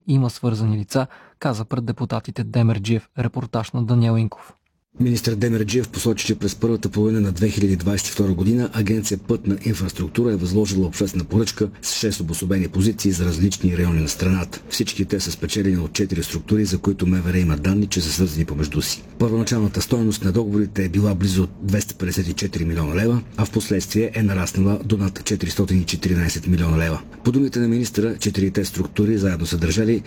има свързани лица, каза пред депутатите Демерджиев. Репортаж на Даниел Инков. Министър Демерджиев посочи, че през първата половина на 2022 година Агенция Пътна инфраструктура е възложила обществена поръчка с 6 обособени позиции за различни райони на страната. Всички те са спечелени от 4 структури, за които МВР има данни, че са свързани помежду си. Първоначалната стойност на договорите е била близо 254 милиона лева, а в последствие е нараснала до над 414 милиона лева. По думите на министъра, 4-те структури заедно са държали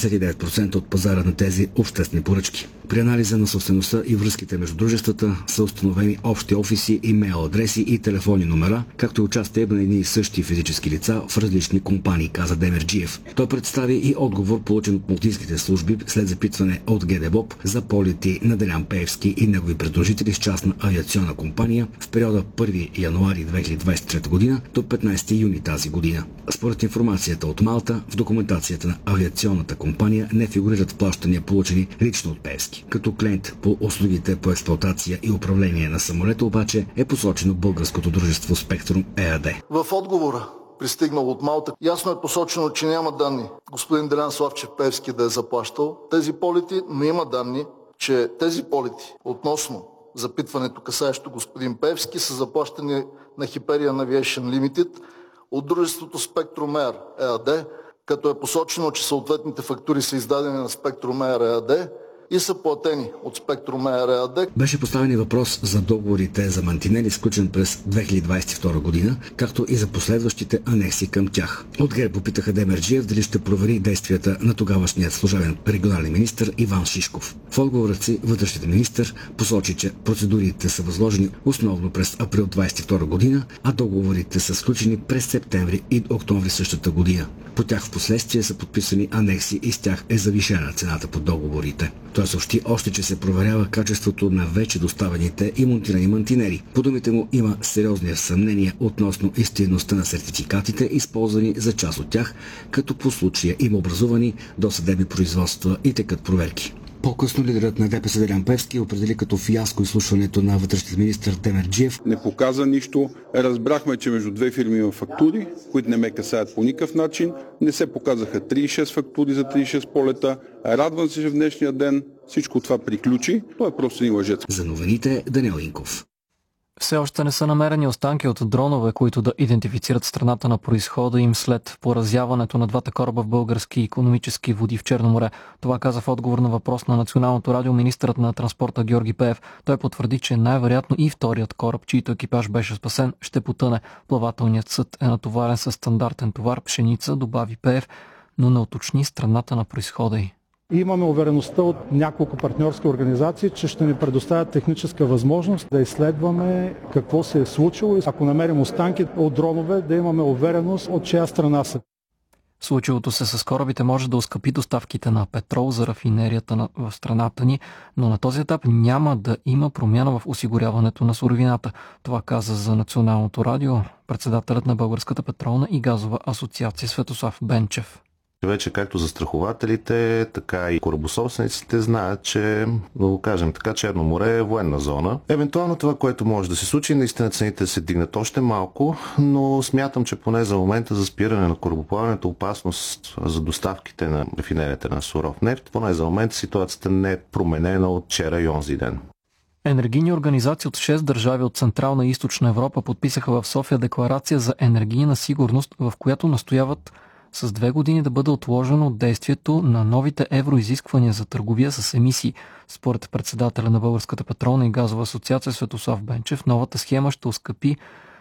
99% от пазара на тези обществени поръчки. При анализа на собствеността и връзките между дружествата са установени общи офиси, имейл адреси и телефонни номера, както и участие на едни и същи физически лица в различни компании, каза Демерджиев. Той представи и отговор, получен от малтийските служби след запитване от ГДБОП за полети на Делян Пеевски и негови предложители с частна авиационна компания в периода 1 януари 2023 година до 15 юни тази година. Според информацията от Малта, в документацията на авиационната компания не фигурират плащания, получени лично от Пеевски. Като клиент по услугите по експлоатация и управление на самолета обаче е посочено българското дружество Спектрум ЕАД. В отговора, пристигнал от Малта, ясно е посочено, че няма данни господин Делян Славчев Пеевски да е заплащал тези полети, но има данни, че тези полети относно запитването, касаещо господин Пеевски, са заплащани на Hyperion Aviation Limited от дружеството Spectrum Air ЕАД, като е посочено, че съответните фактури са издадени на Spectrum Air ЕАД и са платени от Spectrum Air ЕАД. Беше поставен и въпрос за договорите за мантинели, сключен през 2022 година, както и за последващите анекси към тях. От ГЕРБ попитаха Демерджиев дали ще провери действията на тогавашният служебен регионален министър Иван Шишков. В отговорът си вътрешният министър посочи, че процедурите са възложени основно през април 2022 година, а договорите са сключени през септември и октомври същата година. По тях в последствие са подписани анекси и с тях е завишена цената по договорите. Той съобщи още, че се проверява качеството на вече доставените и монтирани мантинери. По думите му има сериозни съмнения относно истинността на сертификатите, използвани за част от тях, като по случая има образувани досъдебни производства и текат проверки. По-късно лидерът на ДПС Делян Пеевски определи като фиаско изслушването на вътрешния министър Демерджиев. Не показа нищо. Разбрахме, че между две фирми има фактури, които не ме касаят по никакъв начин. Не се показаха 36 фактури за 36 полета. Радвам се, че в днешния ден всичко това приключи. Той е просто един лъжец. За новините Даниел Инков. Все още не са намерени останки от дронове, които да идентифицират страната на произхода им след поразяването на двата кораба в български икономически води в Черно море. Това каза в отговор на въпрос на Националното радио министърът на транспорта Георги Пеев. Той потвърди, че най-вероятно и вторият кораб, чийто екипаж беше спасен, ще потъне. Плавателният съд е натоварен със стандартен товар пшеница, добави Пеев, но не уточни страната на произхода й. Имаме увереността от няколко партньорски организации, че ще ни предоставят техническа възможност да изследваме какво се е случило и ако намерим останки от дронове, да имаме увереност от чия страна са. Случилото се с корабите може да оскъпи доставките на петрол за рафинерията в страната ни, но на този етап няма да има промяна в осигуряването на суровината. Това каза за Националното радио председателят на Българската петролна и газова асоциация Светослав Бенчев. Вече както застрахователите, така и корабособствениците знаят, че, да го кажем така, Черно море е военна зона. Евентуално това, което може да се случи, наистина цените се дигнат още малко, но смятам, че поне за момента за спиране на корабоплаването, опасност за доставките на рафинерията на суров нефт, поне за момента ситуацията не е променена от вчера и онзи ден. Енергийни организации от 6 държави от Централна и Източна Европа подписаха в София декларация за енергийна сигурност, в която настояват с 2 години да бъде отложено действието на новите евроизисквания за търговия с емисии. Според председателя на Българската петролна и газова асоциация Светослав Бенчев, новата схема ще оскъпи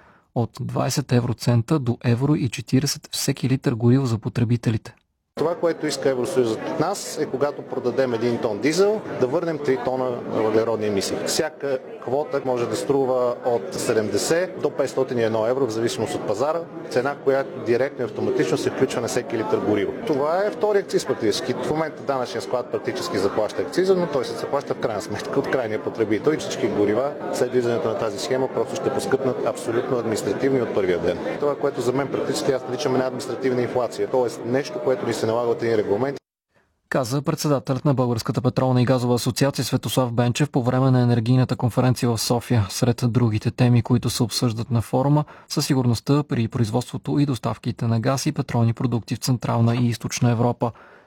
от 20 евроцента до евро и 40 всеки литър гориво за потребителите. Това, което иска Евросъюзът от нас е когато продадем 1 тон дизел, да върнем 3 тона въглеродни емисии. Всяка квота може да струва от 70 до 501 евро, в зависимост от пазара. Цена, която директно и автоматично се включва на всеки литър гориво. Това е втори акциз практически. В момента данъчният склад практически заплаща акциза, но той се заплаща в крайна сметка от крайния потребител и всички горива след влизането на тази схема просто ще поскъпнат абсолютно административни от първия ден. Това, което за мен практически аз наричам една административна инфлация, т.е. нещо, което ни се налага от един регламент. Каза председателят на Българската петролна и газова асоциация Светослав Бенчев по време на енергийната конференция в София. Сред другите теми, които се обсъждат на форума, са сигурността при производството и доставките на газ и петролни продукти в Централна и Източна Европа.